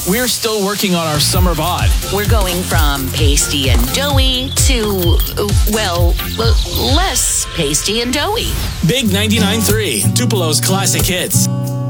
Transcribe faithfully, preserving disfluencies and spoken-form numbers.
We're still working on our summer bod. We're going from pasty and doughy to, uh, well, uh, less pasty and doughy. Big ninety-nine point three, Tupelo's classic hits.